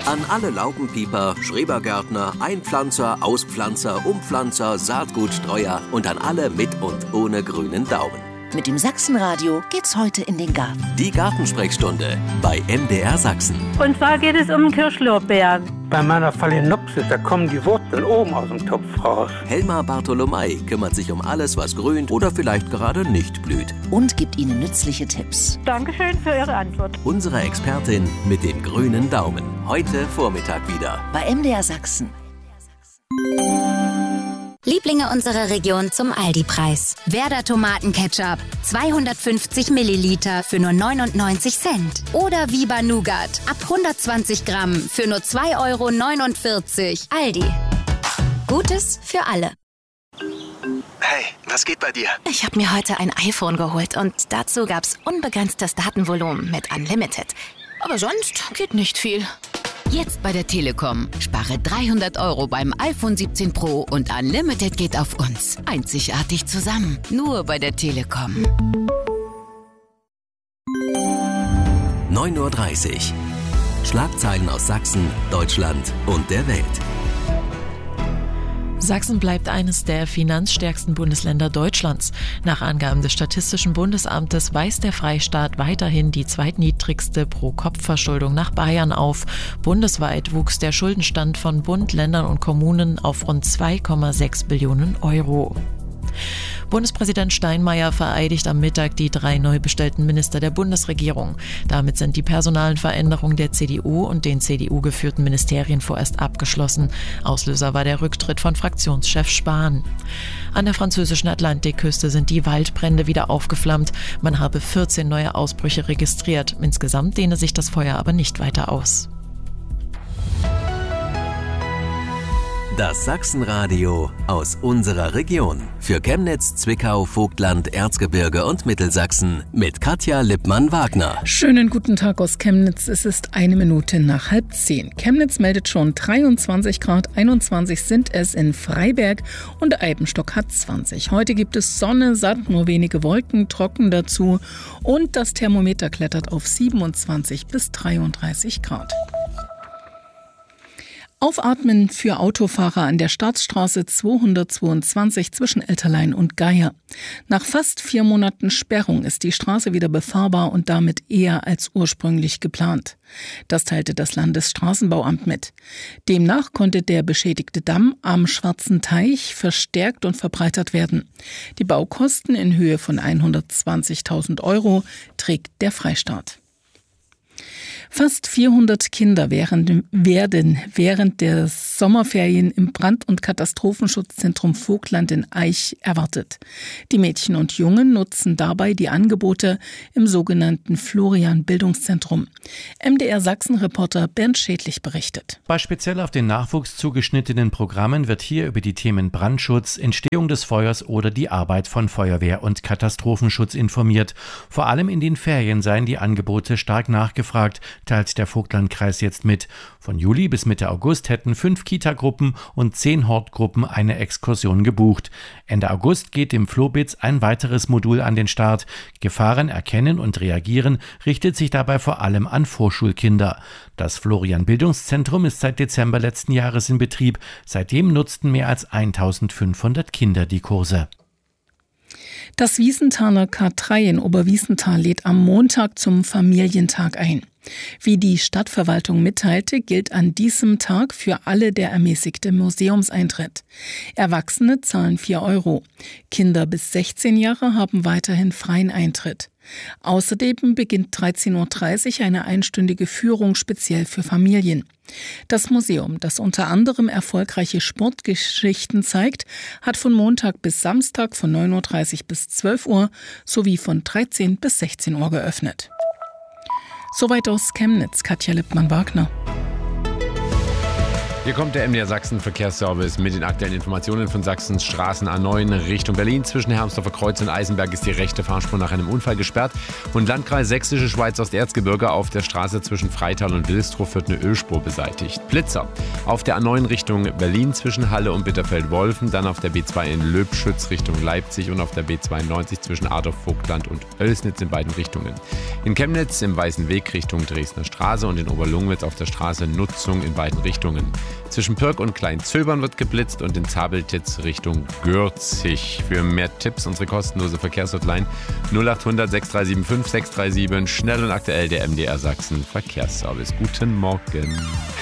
An alle Laubenpieper, Schrebergärtner, Einpflanzer, Auspflanzer, Umpflanzer, Saatgutstreuer und an alle mit und ohne grünen Daumen. Mit dem Sachsenradio geht's heute in den Garten. Die Gartensprechstunde bei MDR Sachsen. Und zwar geht es um Kirschlorbeeren. Bei meiner Phalaenopsis, da kommen die Wurzeln oben aus dem Topf raus. Helma Bartholomei kümmert sich um alles, was grünt oder vielleicht gerade nicht blüht. Und gibt Ihnen nützliche Tipps. Dankeschön für Ihre Antwort. Unsere Expertin mit dem grünen Daumen. Heute Vormittag wieder. Bei MDR Sachsen. Lieblinge unserer Region zum Aldi-Preis. Werder Tomatenketchup, 250 Milliliter für nur 99 Cent. Oder Viva Nougat, ab 120 Gramm für nur 2,49 €. Aldi. Gutes für alle. Hey, was geht bei dir? Ich habe mir heute ein iPhone geholt und dazu gab's unbegrenztes Datenvolumen mit Unlimited. Aber sonst geht nicht viel. Jetzt bei der Telekom. Spare 300 € beim iPhone 17 Pro und Unlimited geht auf uns. Einzigartig zusammen. Nur bei der Telekom. 9:30 Uhr. Schlagzeilen aus Sachsen, Deutschland und der Welt. Sachsen bleibt eines der finanzstärksten Bundesländer Deutschlands. Nach Angaben des Statistischen Bundesamtes weist der Freistaat weiterhin die zweitniedrigste Pro-Kopf-Verschuldung nach Bayern auf. Bundesweit wuchs der Schuldenstand von Bund, Ländern und Kommunen auf rund 2,6 Billionen €. Bundespräsident Steinmeier vereidigt am Mittag die 3 neu bestellten Minister der Bundesregierung. Damit sind die personalen Veränderungen der CDU und den CDU-geführten Ministerien vorerst abgeschlossen. Auslöser war der Rücktritt von Fraktionschef Spahn. An der französischen Atlantikküste sind die Waldbrände wieder aufgeflammt. Man habe 14 neue Ausbrüche registriert. Insgesamt dehne sich das Feuer aber nicht weiter aus. Das Sachsenradio aus unserer Region. Für Chemnitz, Zwickau, Vogtland, Erzgebirge und Mittelsachsen mit Katja Lippmann-Wagner. Schönen guten Tag aus Chemnitz. Es ist 1 Minute nach 9:30. Chemnitz meldet schon 23 Grad, 21 sind es in Freiberg und Eibenstock hat 20. Heute gibt es Sonne, satt, nur wenige Wolken, trocken dazu und das Thermometer klettert auf 27 bis 33 Grad. Aufatmen für Autofahrer an der Staatsstraße 222 zwischen Elterlein und Geier. Nach fast 4 Monaten Sperrung ist die Straße wieder befahrbar und damit eher als ursprünglich geplant. Das teilte das Landesstraßenbauamt mit. Demnach konnte der beschädigte Damm am Schwarzen Teich verstärkt und verbreitert werden. Die Baukosten in Höhe von 120.000 € trägt der Freistaat. Fast 400 Kinder werden während der Sommerferien im Brand- und Katastrophenschutzzentrum Vogtland in Aich erwartet. Die Mädchen und Jungen nutzen dabei die Angebote im sogenannten Florian-Bildungszentrum. MDR Sachsen-Reporter Bernd Schädlich berichtet. Bei speziell auf den Nachwuchs zugeschnittenen Programmen wird hier über die Themen Brandschutz, Entstehung des Feuers oder die Arbeit von Feuerwehr und Katastrophenschutz informiert. Vor allem in den Ferien seien die Angebote stark nachgefragt, teilt der Vogtlandkreis jetzt mit. Von Juli bis Mitte August hätten 5 Kita-Gruppen und 10 Hortgruppen eine Exkursion gebucht. Ende August geht im Flohbitz ein weiteres Modul an den Start. Gefahren erkennen und reagieren richtet sich dabei vor allem an Vorschulkinder. Das Florian-Bildungszentrum ist seit Dezember letzten Jahres in Betrieb. Seitdem nutzten mehr als 1500 Kinder die Kurse. Das Wiesenthaler K3 in Oberwiesenthal lädt am Montag zum Familientag ein. Wie die Stadtverwaltung mitteilte, gilt an diesem Tag für alle der ermäßigte Museumseintritt. Erwachsene zahlen 4 €. Kinder bis 16 Jahre haben weiterhin freien Eintritt. Außerdem beginnt 13:30 Uhr eine einstündige Führung speziell für Familien. Das Museum, das unter anderem erfolgreiche Sportgeschichten zeigt, hat von Montag bis Samstag von 9:30 Uhr bis 12 Uhr sowie von 13 bis 16 Uhr geöffnet. Soweit aus Chemnitz, Katja Lippmann-Wagner. Hier kommt der MDR Sachsen Verkehrsservice mit den aktuellen Informationen von Sachsens Straßen A9 Richtung Berlin. Zwischen Hermsdorfer Kreuz und Eisenberg ist die rechte Fahrspur nach einem Unfall gesperrt. Und Landkreis Sächsische Schweiz Osterzgebirge auf der Straße zwischen Freital und Wilstrow wird eine Ölspur beseitigt. Blitzer auf der A9 Richtung Berlin zwischen Halle und Bitterfeld-Wolfen, dann auf der B2 in Löbschütz Richtung Leipzig und auf der B92 zwischen Adorf-Vogtland und Oelsnitz in beiden Richtungen. In Chemnitz im Weißen Weg Richtung Dresdner Straße und in Oberlungwitz auf der Straße Nutzung in beiden Richtungen. Zwischen Pirk und Kleinzöbern wird geblitzt und in Zabeltitz Richtung Gürzig. Für mehr Tipps unsere kostenlose Verkehrshotline 0800 6375 637. Schnell und aktuell der MDR Sachsen Verkehrsservice. Guten Morgen.